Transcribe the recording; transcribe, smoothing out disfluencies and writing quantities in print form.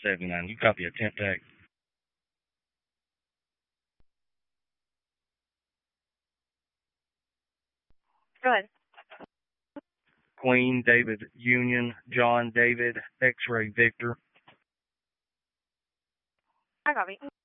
79. You copy a tent tag. Go ahead. Queen David Union John David X-ray Victor. I copy.